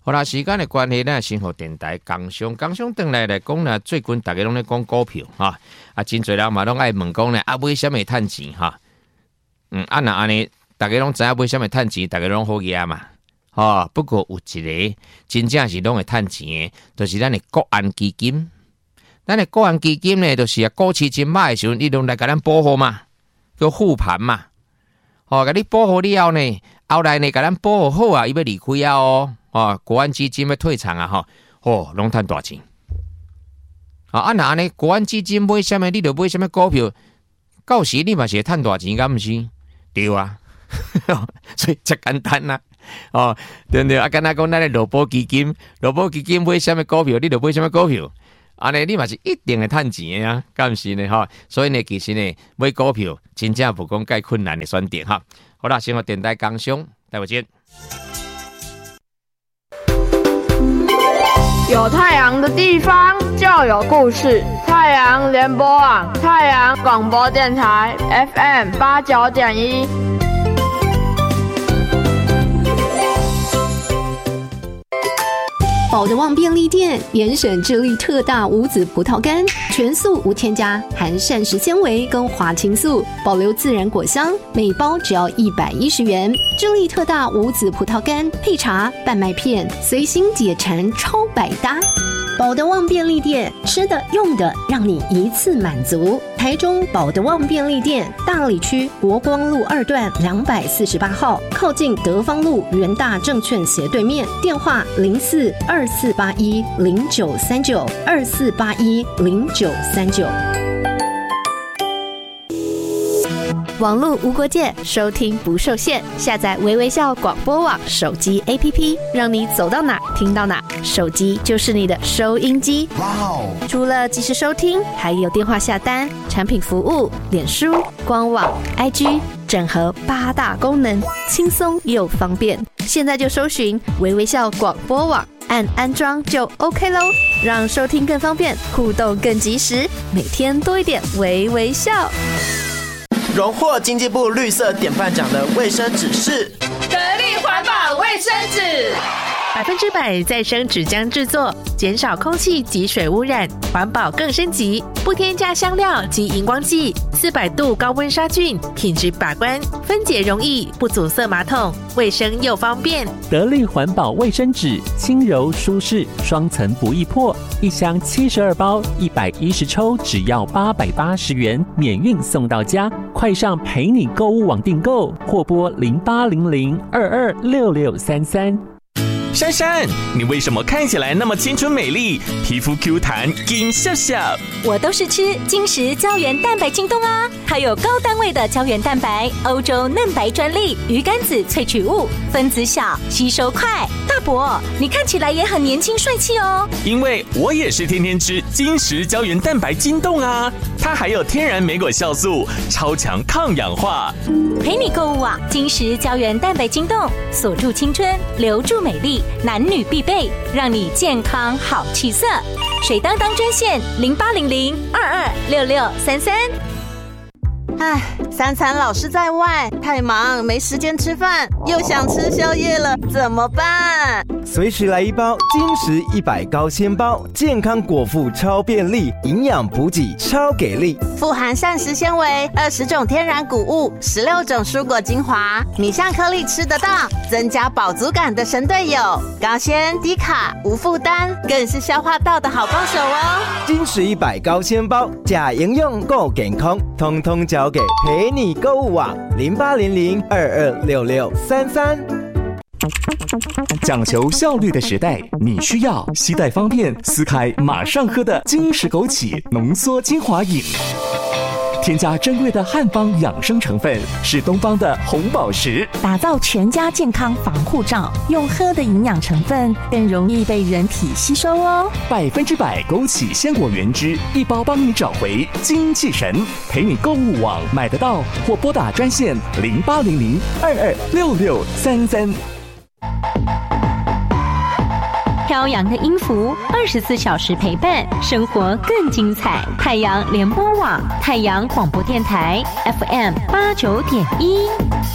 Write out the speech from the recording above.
好啦，时间的关系呢，先和电台工商转来讲呢，最近大家拢在讲股票哈，真侪人嘛拢爱问讲呢，为什么赚钱哈？那安尼，大家拢知影为什么赚钱，大家拢好业嘛。不过有一个真正是拢会赚钱的，就是咱的国安基金。咱的国安基金呢，就是股市真歹的时候，你拢来甲咱保护嘛，叫护盘嘛。甲你保护了后呢，后来呢，甲咱保护好啊，伊要离开啊国安基金要退场啊，拢赚大钱。那安尼国安基金买什么，你就买什么股票，到时你嘛是会赚大钱，敢毋是？对啊，所以真简单啦。对不对？敢若讲咱的罗宝基金买什么股票，你就买什么股票。安尼你嘛是一定会赚钱的啊，敢毋是呢？所以呢，其实呢，买股票真正不讲介困难的选择哈。好啦，先和电台工商，待会见。 有太阳的地方就有故事。太阳联播网，太阳广播电台 FM89.1。 宝德旺便利店严选智利特大无籽葡萄干，全素无添加，含膳食纤维跟花青素，保留自然果香，每包只要110元。智利特大无籽葡萄干配茶、半麦片，随心解馋，超百搭。宝德旺便利店，吃的用的让你一次满足。台中宝德旺便利店大里区国光路2段248号，靠近德芳路元大证券斜对面，电话042481093924810939。 网络无国界，收听不受限。下载微微笑广播网手机 APP， 让你走到哪听到哪，手机就是你的收音机。除了即时收听，还有电话下单、产品服务、脸书、官网、IG， 整合8大功能，轻松又方便。现在就搜寻微微笑广播网，按安装就 OK 咯，让收听更方便，互动更及时，每天多一点微微笑。 荣获经济部绿色典范奖的卫生纸是得力环保卫生纸 ，100%再生纸浆制作，减少空气及水污染，环保更升级，不添加香料及荧光剂，400度高温杀菌，品质把关，分解容易，不阻塞马桶，卫生又方便。 得力环保卫生纸，轻柔舒适，双层不易破，一箱72包，110抽，只要880元，免运送到家。快上陪你购物网订购，或拨0800226633。 珊珊，你为什么看起来那么青春美丽，皮肤 Q 弹，金笑笑？ 我都是吃金石胶原蛋白晶冻啊，它有高单位的胶原蛋白，欧洲嫩白专利，鱼肝子萃取物，分子小，吸收快。大伯，你看起来也很年轻帅气哦。 因为我也是天天吃金石胶原蛋白晶冻啊，它还有天然莓果酵素，超强抗氧化。 陪你购物啊，金石胶原蛋白晶冻，锁住青春，留住美丽。男女必备，让你健康好气色。水当当专线0800226633。 唉，三餐老是在外，太忙没时间吃饭，又想吃宵夜了，怎么办？ 随时来一包金石100高纤包，健康果腹超便利，营养补给超给力， 富含膳食纤维，20种天然谷物，16种蔬果精华，米香颗粒吃得到，增加饱足感的神队友，高纤低卡无负担，更是消化道的好帮手哦。 金石100高纤包，假营养够健康，通通交给陪你购物网0800226633。 讲求效率的时代，你需要携带方便、撕开马上喝的金石枸杞浓缩精华饮。添加珍贵的汉方养生成分，是东方的红宝石， 打造全家健康防护罩。用喝的营养成分更容易被人体吸收哦。 100%枸杞鲜果原汁，一包帮你找回精气神。陪你购物网买得到，或拨打专线0800226633。 飘扬的音符，24小时陪伴，生活更精彩。太阳联播网，太阳广播电台 FM89.1。